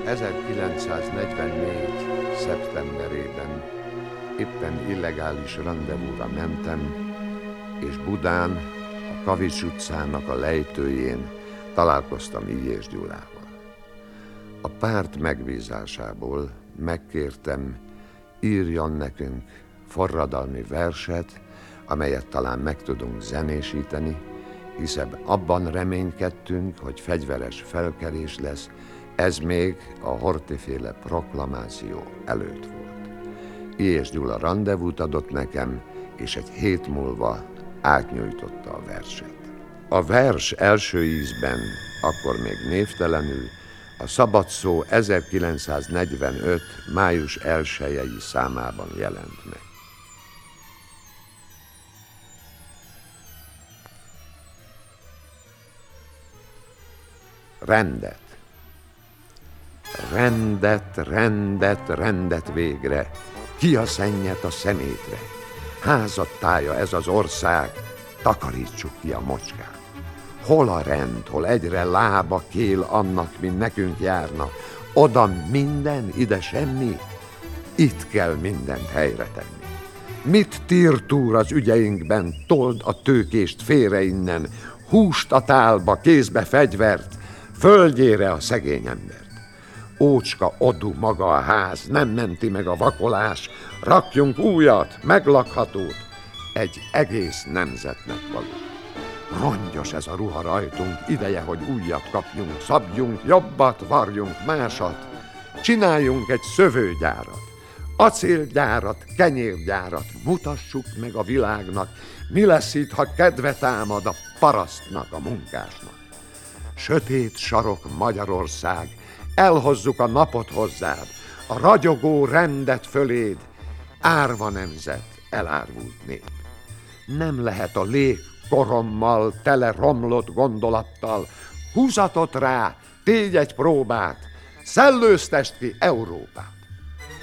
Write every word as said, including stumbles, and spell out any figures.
ezerkilencszáznegyvennégy. szeptemberében éppen illegális randevúra mentem, és Budán, a Kavics utcának a lejtőjén találkoztam Illyés Gyulával. A párt megbízásából megkértem, írjon nekünk forradalmi verset, amelyet talán meg tudunk zenésíteni, hiszen abban reménykedtünk, hogy fegyveres felkelés lesz, ez még a Horthy-féle proklamáció előtt volt. Illyés Gyula randevút adott nekem, és egy hét múlva átnyújtotta a verset. A vers első ízben, akkor még névtelenül, a Szabad Szó ezerkilencszáznegyvenöt. május elsejei számában jelent meg. Rendet. Rendet, rendet, rendet végre, ki a szennyet a szemétre. Házat tája ez az ország, takarítsuk ki a mocskát. Hol a rend, hol egyre lába kél annak, mint nekünk járna. Oda minden, ide semmi, itt kell mindent helyre tenni. Mit tirtúr az ügyeinkben, told a tőkést félre innen, húst a tálba, kézbe fegyvert, földjére a szegény embert. Ócska odú maga a ház, nem menti meg a vakolás, rakjunk újat, meglakhatót, egy egész nemzetnek való. Rongyos ez a ruha rajtunk, ideje, hogy újat kapjunk, szabjunk jobbat, varjunk másat, csináljunk egy szövőgyárat, acélgyárat, kenyérgyárat, mutassuk meg a világnak, mi lesz itt, ha kedve támad a parasztnak, a munkásnak. Sötét sarok Magyarország, elhozzuk a napot hozzád, a ragyogó rendet föléd, árva nemzet, elárvult nép. Nem lehet a lég korommal, tele romlott gondolattal, húzatot rá, tégy egy próbát, szellőztest ki Európát.